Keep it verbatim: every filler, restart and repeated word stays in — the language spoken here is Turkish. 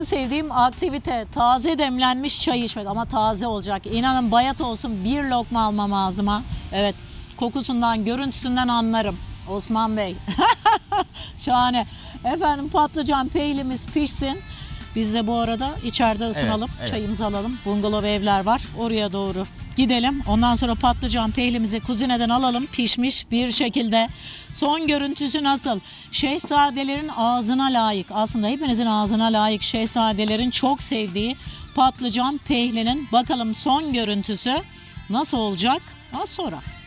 Sevdiğim aktivite taze demlenmiş çay içmek ama taze olacak. İnanın bayat olsun bir lokma almam ağzıma. Evet, kokusundan, görüntüsünden anlarım. Osman Bey. Şahane. Efendim patlıcan peynirimiz pişsin. Biz de bu arada içeride ısınalım. Evet, evet. Çayımızı alalım. Bungalov evler var. Oraya doğru gidelim. Ondan sonra patlıcan peynirimizi kuzineden alalım. Pişmiş bir şekilde. Son görüntüsü nasıl? Şehzadelerin ağzına layık. Aslında hepinizin ağzına layık. Şehzadelerin çok sevdiği patlıcan peynirinin bakalım son görüntüsü nasıl olacak? Az sonra.